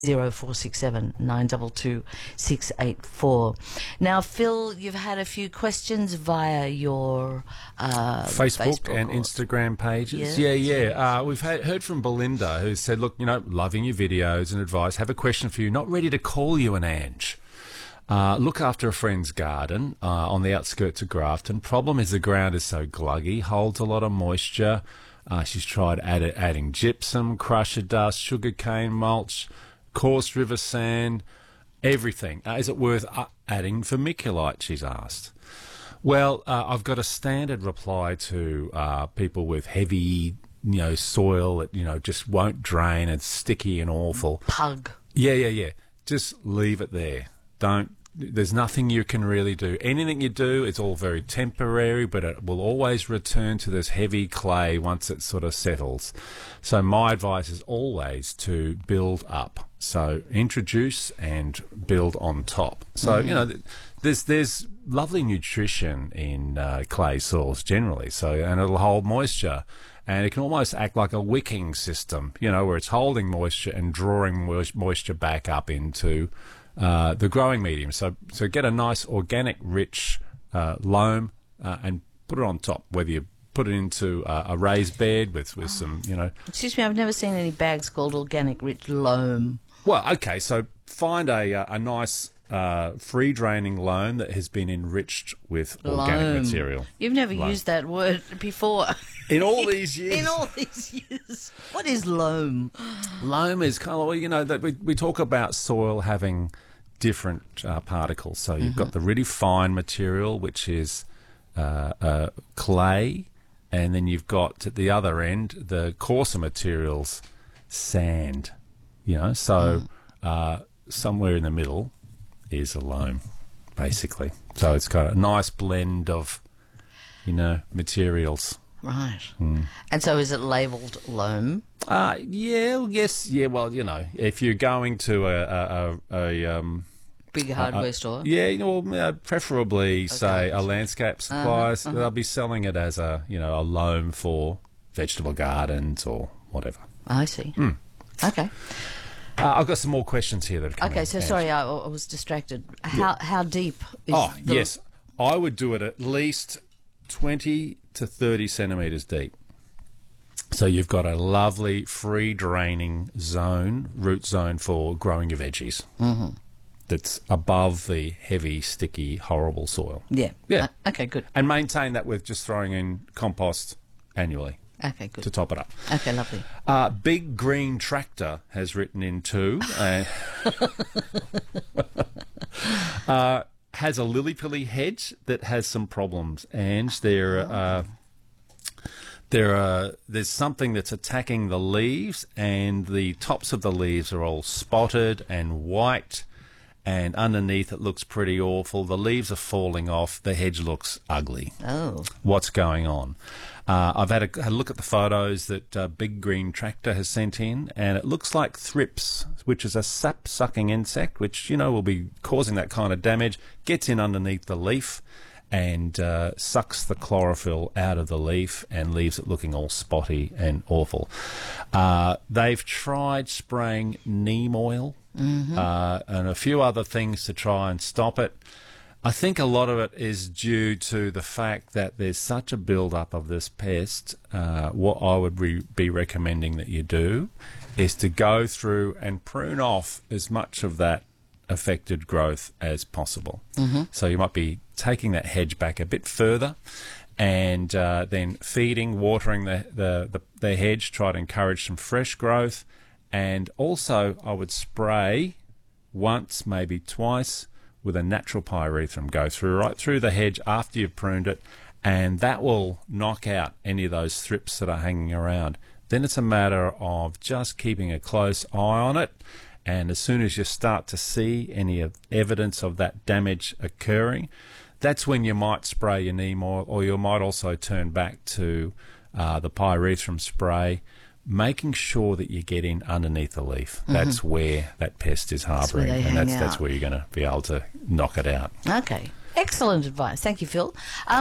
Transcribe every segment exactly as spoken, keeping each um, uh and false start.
zero four six seven nine two two six eight four. Now, Phil, you've had a few questions via your uh, Facebook, Facebook and or... Instagram pages. Yeah, Yeah, yeah. Uh, we've had, heard from Belinda, who said, look, you know, loving your videos and advice. Have a question for you. Not ready to call you an Ange. Uh, look after a friend's garden uh, on the outskirts of Grafton. Problem is the ground is so gluggy, holds a lot of moisture. Uh, she's tried add, adding gypsum, crusher dust, sugarcane mulch, coarse river sand, everything. Uh, is it worth uh, adding vermiculite, she's asked. Well, uh, I've got a standard reply to uh, people with heavy, you know, soil that, you know, just won't drain. It's sticky and awful. Pug. Yeah, yeah, yeah. Just leave it there. Don't. There's nothing you can really do. Anything you do, it's all very temporary, but it will always return to this heavy clay once it sort of settles. So my advice is always to build up. So introduce and build on top. So, mm-hmm. you know, there's there's lovely nutrition in uh, clay soils generally. So, and it'll hold moisture. And it can almost act like a wicking system, you know, where it's holding moisture and drawing moisture back up into Uh, the growing medium. So so get a nice organic rich uh, loam uh, and put it on top, whether you put it into uh, a raised bed with, with some, you know... Excuse me, I've never seen any bags called organic rich loam. Well, okay, so find a, a nice uh, free-draining loam that has been enriched with organic loam. material. You've never loam. used that word before. In all these years. In all these years. What is loam? Loam is kind of, well, you know, that we, we talk about soil having different uh, particles. So you've mm-hmm. got the really fine material, which is uh, uh, clay, and then you've got at the other end the coarser materials, sand. You know, so mm. uh, somewhere in the middle is a loam, basically. So it's got a nice blend of, you know, materials. Right. Mm. And so is it labelled loam? Uh, yeah, yes, yeah, well, you know, if you're going to a... a, a, a um, big hardware uh, store? Yeah, you know, uh, preferably, okay. say, a landscape supplier. Uh-huh, uh-huh. They'll be selling it as a, you know, a loam for vegetable gardens or whatever. I see. Mm. Okay. Uh, I've got some more questions here that have come Okay, in. so sorry, I, I was distracted. How Yeah. how deep is Oh, the... yes. I would do it at least twenty to thirty centimetres deep. So you've got a lovely free-draining zone, root zone for growing your veggies. Mm-hmm. That's above the heavy, sticky, horrible soil. Yeah. Yeah. Uh, okay, good. And maintain that with just throwing in compost annually. Okay, good. To top it up. Okay, lovely. Uh, Big Green Tractor has written in too. Uh, uh, has a lily-pilly hedge that has some problems. And there, uh, there are, there's something that's attacking the leaves, and the tops of the leaves are all spotted and white, and underneath it looks pretty awful. The leaves are falling off. The hedge looks ugly. Oh. What's going on? Uh, I've had a, had a look at the photos that uh, Big Green Tractor has sent in, and it looks like thrips, which is a sap-sucking insect, which, you know, will be causing that kind of damage, gets in underneath the leaf and uh, sucks the chlorophyll out of the leaf and leaves it looking all spotty and awful. Uh, they've tried spraying neem oil mm-hmm. uh, and a few other things to try and stop it. I think a lot of it is due to the fact that there's such a build-up of this pest. Uh, what I would re be recommending that you do is to go through and prune off as much of that affected growth as possible. Mm-hmm. So you might be taking that hedge back a bit further and uh, then feeding, watering the, the, the, the hedge, try to encourage some fresh growth. And also I would spray once, maybe twice, with a natural pyrethrum. Go through right through the hedge after you've pruned it, and that will knock out any of those thrips that are hanging around. Then it's a matter of just keeping a close eye on it, and as soon as you start to see any of evidence of that damage occurring, that's when you might spray your neem oil, or you might also turn back to uh, the pyrethrum spray, making sure that you get in underneath the leaf. Mm-hmm. That's where that pest is harbouring, that's and that's out. that's where you're going to be able to knock it out. Okay. Excellent advice. Thank you, Phil. Um,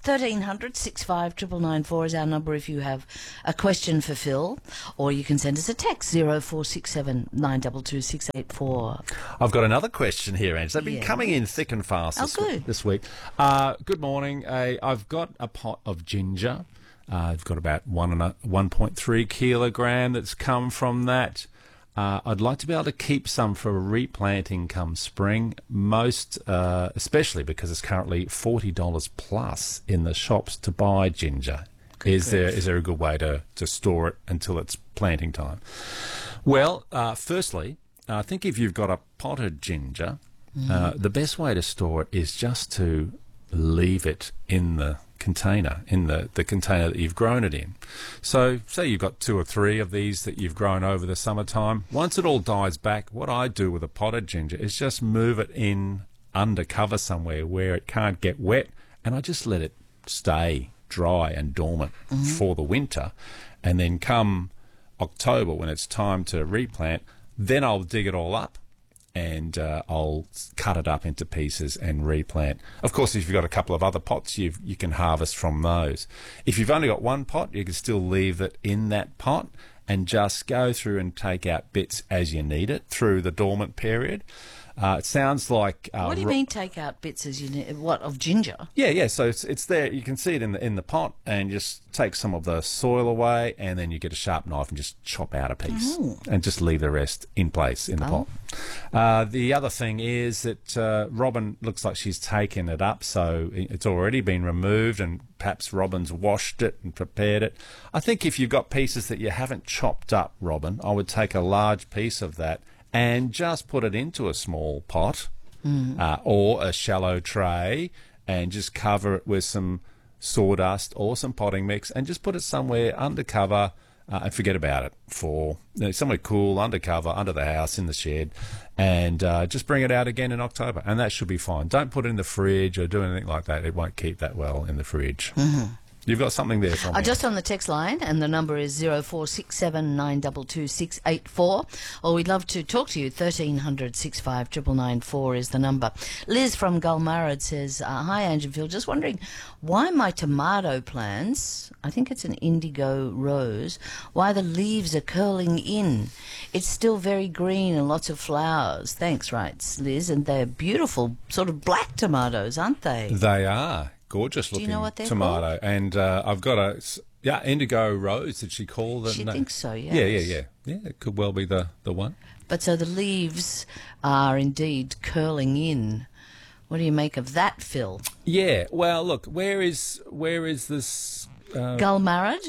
thirteen hundred, sixty-five, nine nine four is our number if you have a question for Phil, or you can send us a text zero four six seven nine two two six eight four. I've got another question here, Ange. They've been Yeah. coming in thick and fast Oh, this, good. this week. Uh, good morning. Uh, I've got a pot of ginger. Uh, I've got about one and a, one point three kilogram that's come from that. Uh, I'd like to be able to keep some for replanting come spring, most, uh, especially because it's currently forty dollars plus in the shops to buy ginger. Is there is there a good way to, to store it until it's planting time? Well, uh, firstly, I think if you've got a potted ginger, Mm. uh, the best way to store it is just to leave it in the container, in the, the container that you've grown it in. So say you've got two or three of these that you've grown over the summertime. Once it all dies back, what I do with a potted ginger is just move it in under cover somewhere where it can't get wet, and I just let it stay dry and dormant for the winter. And then come October, when it's time to replant, then I'll dig it all up and uh, I'll cut it up into pieces and replant. Of course, if you've got a couple of other pots, you've, you can harvest from those. If you've only got one pot, you can still leave it in that pot and just go through and take out bits as you need it through the dormant period. Uh, it sounds like... Uh, What do you ro- mean take out bits as you need? What, of ginger? Yeah, yeah. So it's it's there. You can see it in the in the pot, and just take some of the soil away, and then you get a sharp knife and just chop out a piece, and just leave the rest in place in the pot. Uh, the other thing is that uh, Robin looks like she's taken it up, so it's already been removed, and perhaps Robin's washed it and prepared it. I think if you've got pieces that you haven't chopped up, Robin, I would take a large piece of that and just put it into a small pot uh, or a shallow tray and just cover it with some sawdust or some potting mix and just put it somewhere undercover uh, and forget about it for you know, somewhere cool, undercover, under the house, in the shed, and uh, just bring it out again in October, and that should be fine. Don't put it in the fridge or do anything like that. It won't keep that well in the fridge. You've got something there from Uh, me. just on the text line, and the number is zero four six seven nine two two six eight four. Or we'd love to talk to you. thirteen hundred sixty-five nine nine four is the number. Liz from Gulmarad says, uh, hi, Ange and Phil. Just wondering why my tomato plants, I think it's an indigo rose, why the leaves are curling in. It's still very green and lots of flowers. Thanks, writes Liz. And they're beautiful, sort of black tomatoes, aren't they? They are gorgeous looking you know what they're tomato, and uh, I've got a s- yeah indigo rose. Did she call the? She no- thinks so, yes. Yeah, yeah, yeah, yeah. It could well be the the one. But so the leaves are indeed curling in. What do you make of that, Phil? Yeah. Well, look, where is where is this? Uh, Gulmarad?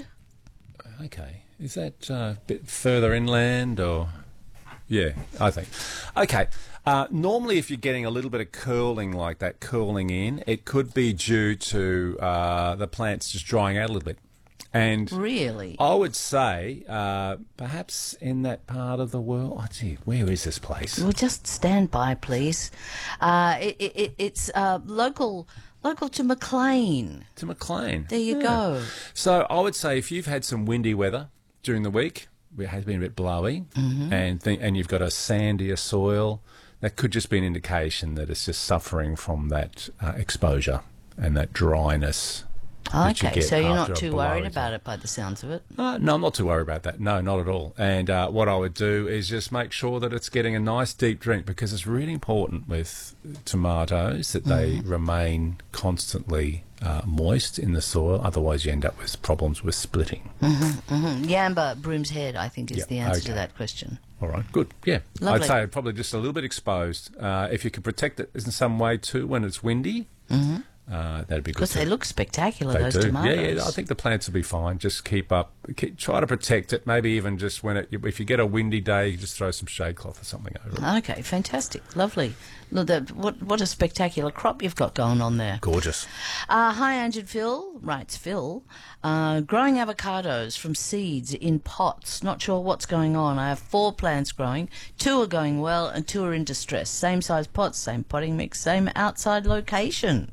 okay, is that uh, a bit further inland or? Yeah, I think. Okay. Uh, normally, if you're getting a little bit of curling like that, curling in, it could be due to uh, the plants just drying out a little bit. And Really? I would say uh, perhaps in that part of the world. Oh, gee, where is this place? Well, just stand by, please. Uh, it, it, it- it's uh, local local to Maclean. To McLean. There you Yeah. go. So I would say if you've had some windy weather during the week, it has been a bit blowy, Mm-hmm. and th- and you've got a sandier soil, that could just be an indication that it's just suffering from that uh, exposure and that dryness. that you Okay, get so you're after not a too worried blowy about it by the sounds of it. Uh, no, I'm not too worried about that. No, not at all. And uh, what I would do is just make sure that it's getting a nice deep drink, because it's really important with tomatoes that they remain constantly uh, moist in the soil. Otherwise, you end up with problems with splitting. Mm, Yamba Broom's Head, I think, is Yeah, the answer okay. to that question. All right, good. Yeah, Lovely. I'd say probably just a little bit exposed. Uh, if you could protect it in some way too when it's windy, uh, that'd be good. Because they too. look spectacular, They those do. tomatoes. Yeah, yeah. I think the plants will be fine. Just keep up. Keep, try to protect it. Maybe even just when it. If you get a windy day, you just throw some shade cloth or something over it. Okay, fantastic. Lovely. Look, that, what, what a spectacular crop you've got going on there. Gorgeous. Uh, hi, Ange and Phil, writes Phil. Uh, growing avocados from seeds in pots. Not sure what's going on. I have four plants growing. Two are going well and two are in distress. Same size pots, same potting mix, same outside location.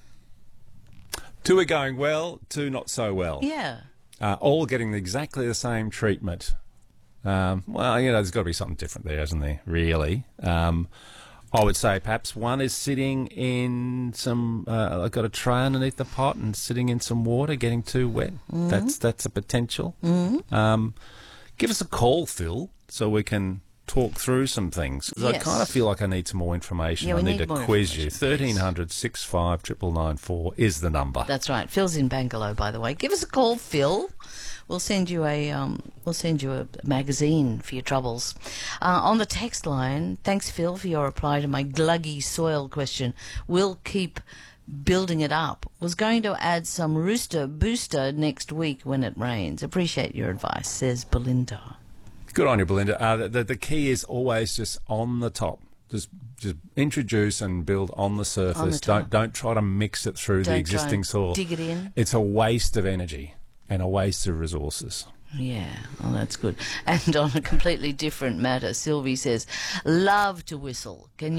Two are going well. Two not so well. Yeah. Uh, all getting exactly the same treatment. Um, well, you know, there's got to be something different there, isn't there? Really. Um, I would say perhaps one is sitting in some. Uh, I've got a tray underneath the pot and sitting in some water, getting too wet. Mm-hmm. That's that's a potential. Mm-hmm. Um, give us a call, Phil, so we can talk through some things. Because Yes. I kind of feel like I need some more information. Yeah, we I need, need to more quiz you. information, Thirteen hundred six five triple nine four is the number. That's right. Phil's in Bangalore, by the way. Give us a call, Phil. We'll send you a um, we'll send you a magazine for your troubles. Uh, on the text line, thanks, Phil, for your reply to my gluggy soil question. We'll keep building it up. Was going to add some rooster booster next week when it rains. Appreciate your advice, says Belinda. Good on you, Belinda. Uh, the, the, the key is always just on the top. Just just introduce and build on the surface. On the top. Don't don't try to mix it through Don't the try existing and soil. dig it in. It's a waste of energy and a waste of resources. Yeah, well, that's good. And on a completely different matter, Sylvie says, love to whistle. Can you